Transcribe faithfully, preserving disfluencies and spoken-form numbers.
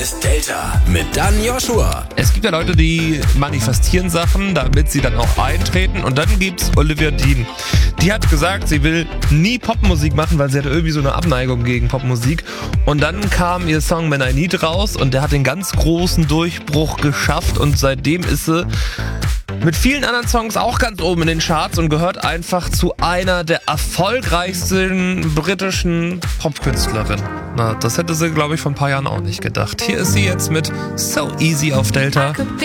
ist Delta mit Dan Joshua. Es gibt ja Leute, die manifestieren Sachen, damit sie dann auch eintreten. Und dann gibt's Olivia Dean. Die hat gesagt, sie will nie Popmusik machen, weil sie hatte irgendwie so eine Abneigung gegen Popmusik. Und dann kam ihr Song When I Need raus und der hat den ganz großen Durchbruch geschafft. Und seitdem ist sie mit vielen anderen Songs auch ganz oben in den Charts und gehört einfach zu einer der erfolgreichsten britischen Popkünstlerinnen. Na, das hätte sie, glaube ich, vor ein paar Jahren auch nicht gedacht. Hier ist sie jetzt mit So Easy auf Delta.